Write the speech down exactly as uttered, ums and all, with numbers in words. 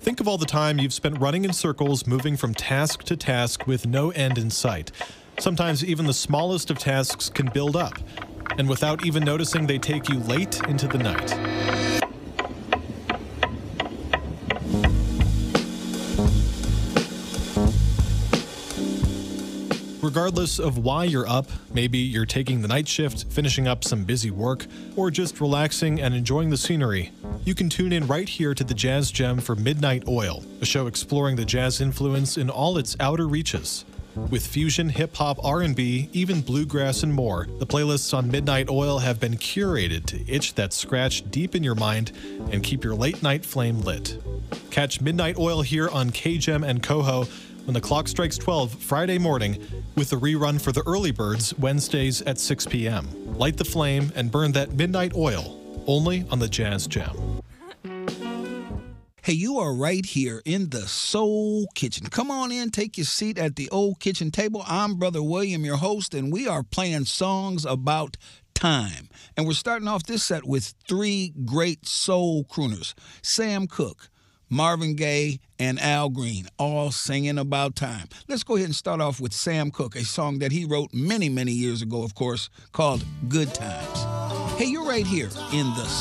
Think of all the time you've spent running in circles, moving from task to task with no end in sight. Sometimes even the smallest of tasks can build up, and without even noticing, they take you late into the night. Regardless of why you're up, maybe you're taking the night shift, finishing up some busy work, or just relaxing and enjoying the scenery, you can tune in right here to the Jazz Gem for Midnight Oil, a show exploring the jazz influence in all its outer reaches. With fusion, hip-hop, R and B, even bluegrass and more, the playlists on Midnight Oil have been curated to itch that scratch deep in your mind and keep your late-night flame lit. Catch Midnight Oil here on K G E M and Coho when the clock strikes twelve Friday morning, with the rerun for the early birds Wednesdays at six p.m. Light the flame and burn that midnight oil, only on the Jazz Gem. Hey, you are right here in the Soul Kitchen. Come on in, take your seat at the old kitchen table. I'm Brother William, your host, and we are playing songs about time. And we're starting off this set with three great soul crooners, Sam Cooke, Marvin Gaye, and Al Green, all singing about time. Let's go ahead and start off with Sam Cooke, a song that he wrote many, many years ago, of course, called Good Times. Hey, you're right here in the